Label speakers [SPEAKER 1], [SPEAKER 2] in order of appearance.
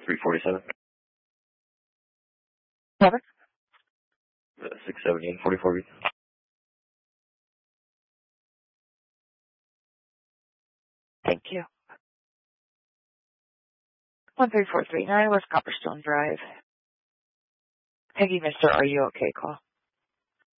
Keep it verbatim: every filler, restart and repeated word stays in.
[SPEAKER 1] three forty-seven.
[SPEAKER 2] Seven?
[SPEAKER 1] Uh, six seventy and forty-four B.
[SPEAKER 2] Thank you. one three four three nine West Copperstone Drive. Peggy, Mister Are You Okay call.